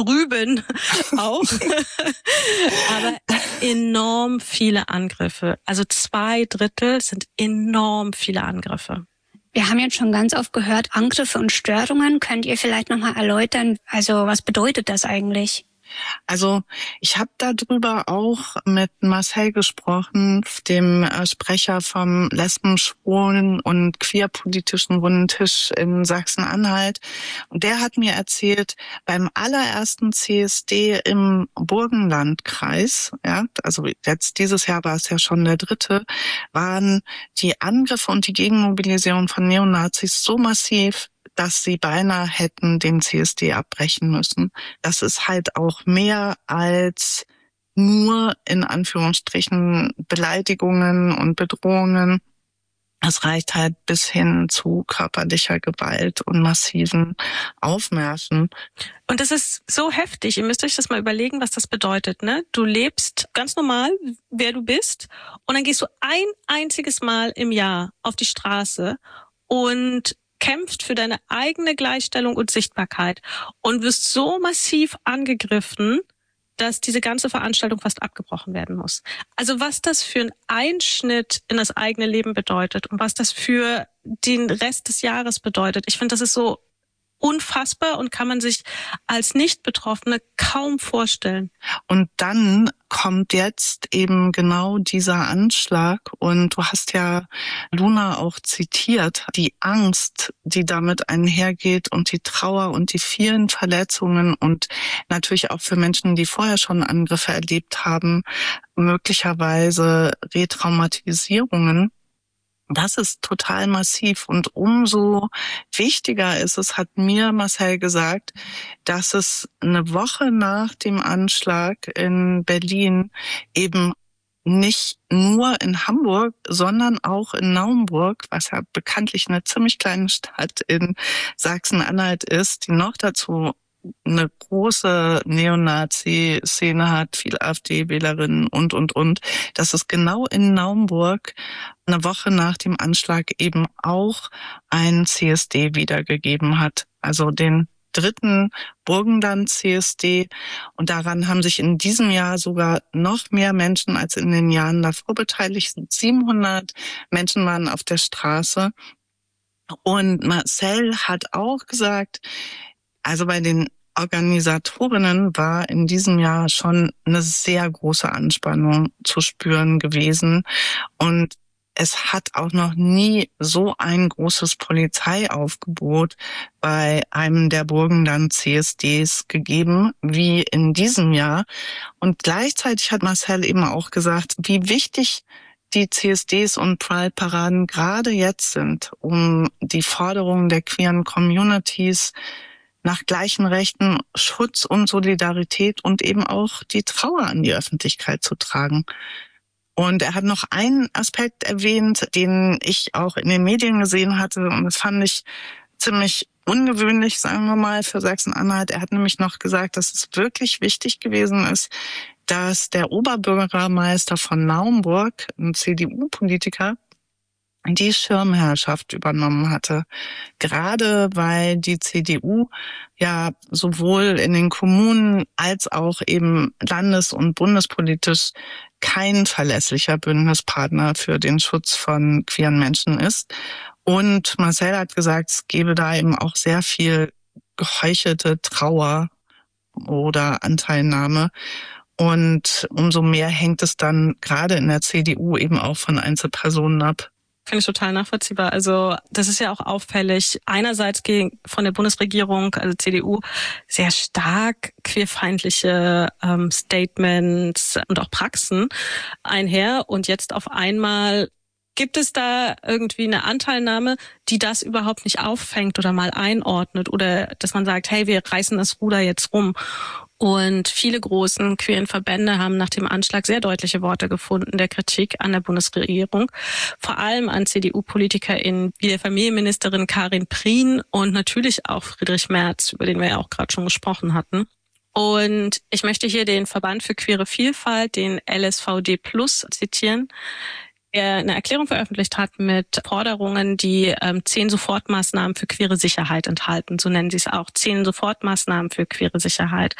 drüben auch. Aber enorm viele Angriffe. Also 2/3 sind enorm viele Angriffe. Wir haben jetzt schon ganz oft gehört, Angriffe und Störungen. Könnt ihr vielleicht nochmal erläutern, also was bedeutet das eigentlich? Also ich habe darüber auch mit Marcel gesprochen, dem Sprecher vom Lesben-, Schwulen- und queerpolitischen Runden Tisch in Sachsen-Anhalt. Und der hat mir erzählt, beim allerersten CSD im Burgenlandkreis, ja, also jetzt dieses Jahr war es ja schon der 3., waren die Angriffe und die Gegenmobilisierung von Neonazis so massiv, dass sie beinahe hätten den CSD abbrechen müssen. Das ist halt auch mehr als nur in Anführungsstrichen Beleidigungen und Bedrohungen. Es reicht halt bis hin zu körperlicher Gewalt und massiven Aufmärschen. Und das ist so heftig. Ihr müsst euch das mal überlegen, was das bedeutet, ne? Du lebst ganz normal, wer du bist, und dann gehst du ein einziges Mal im Jahr auf die Straße und kämpft für deine eigene Gleichstellung und Sichtbarkeit und wirst so massiv angegriffen, dass diese ganze Veranstaltung fast abgebrochen werden muss. Also was das für ein Einschnitt in das eigene Leben bedeutet und was das für den Rest des Jahres bedeutet. Ich finde, das ist so unfassbar und kann man sich als Nicht-Betroffene kaum vorstellen. Und dann kommt jetzt eben genau dieser Anschlag, und du hast ja Luna auch zitiert, die Angst, die damit einhergeht, und die Trauer und die vielen Verletzungen und natürlich auch für Menschen, die vorher schon Angriffe erlebt haben, möglicherweise Retraumatisierungen. Das ist total massiv, und umso wichtiger ist es, hat mir Marcel gesagt, dass es eine Woche nach dem Anschlag in Berlin eben nicht nur in Hamburg, sondern auch in Naumburg, was ja bekanntlich eine ziemlich kleine Stadt in Sachsen-Anhalt ist, die noch dazu eine große Neonazi-Szene hat, viel AfD-Wählerinnen und, dass es genau in Naumburg eine Woche nach dem Anschlag eben auch einen CSD wiedergegeben hat. Also den 3. Burgenland-CSD. Und daran haben sich in diesem Jahr sogar noch mehr Menschen als in den Jahren davor beteiligt. 700 Menschen waren auf der Straße. Und Marcel hat auch gesagt, also bei den Organisatorinnen war in diesem Jahr schon eine sehr große Anspannung zu spüren gewesen. Und es hat auch noch nie so ein großes Polizeiaufgebot bei einem der Burgenland-CSDs gegeben wie in diesem Jahr. Und gleichzeitig hat Marcel eben auch gesagt, wie wichtig die CSDs und Pride-Paraden gerade jetzt sind, um die Forderungen der queeren Communities nach gleichen Rechten, Schutz und Solidarität und eben auch die Trauer an die Öffentlichkeit zu tragen. Und er hat noch einen Aspekt erwähnt, den ich auch in den Medien gesehen hatte, und das fand ich ziemlich ungewöhnlich, sagen wir mal, für Sachsen-Anhalt. Er hat nämlich noch gesagt, dass es wirklich wichtig gewesen ist, dass der Oberbürgermeister von Naumburg, ein CDU-Politiker, die Schirmherrschaft übernommen hatte. Gerade weil die CDU ja sowohl in den Kommunen als auch eben landes- und bundespolitisch kein verlässlicher Bündnispartner für den Schutz von queeren Menschen ist. Und Marcel hat gesagt, es gebe da eben auch sehr viel geheuchelte Trauer oder Anteilnahme. Und umso mehr hängt es dann gerade in der CDU eben auch von Einzelpersonen ab. Finde ich total nachvollziehbar. Also das ist ja auch auffällig. Einerseits gegen von der Bundesregierung, also CDU, sehr stark queerfeindliche Statements und auch Praxen einher. Und jetzt auf einmal gibt es da irgendwie eine Anteilnahme, die das überhaupt nicht auffängt oder mal einordnet, oder dass man sagt, hey, wir reißen das Ruder jetzt rum. Und viele großen queeren Verbände haben nach dem Anschlag sehr deutliche Worte gefunden der Kritik an der Bundesregierung, vor allem an CDU-PolitikerInnen wie der Familienministerin Karin Prien und natürlich auch Friedrich Merz, über den wir ja auch gerade schon gesprochen hatten. Und ich möchte hier den Verband für queere Vielfalt, den LSVD Plus, zitieren, der eine Erklärung veröffentlicht hat mit Forderungen, die 10 Sofortmaßnahmen für queere Sicherheit enthalten. So nennen sie es auch, 10 Sofortmaßnahmen für queere Sicherheit.